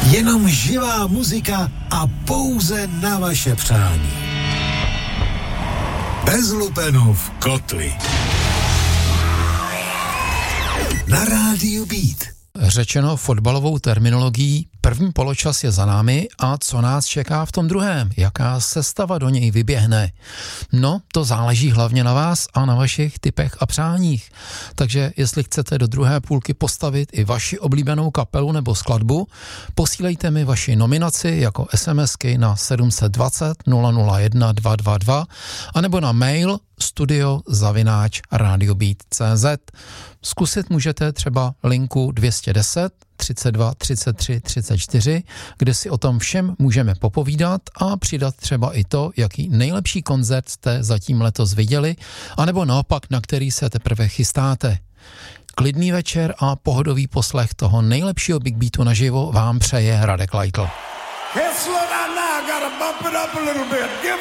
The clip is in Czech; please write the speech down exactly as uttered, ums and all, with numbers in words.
Jenom živá muzika a pouze na vaše přání. Bez lupenů v kotli. Na rádiu Beat. Řečeno fotbalovou terminologií, první poločas je za námi a co nás čeká v tom druhém? Jaká sestava do něj vyběhne? No, to záleží hlavně na vás a na vašich typech a přáních. Takže jestli chcete do druhé půlky postavit i vaši oblíbenou kapelu nebo skladbu, posílejte mi vaši nominaci jako SMSky na sedm set dvacet nula nula jedna dva dva dva anebo na mail studio zavináč radiobeat tečka cé zet. Zkusit můžete třeba linku dvě stě deset třicet dva třicet tři třicet čtyři, kde si o tom všem můžeme popovídat a přidat třeba i to, jaký nejlepší koncert jste zatím letos viděli, anebo naopak, na který se teprve chystáte. Klidný večer a pohodový poslech toho nejlepšího Big Beatu naživo vám přeje Radek Leitl.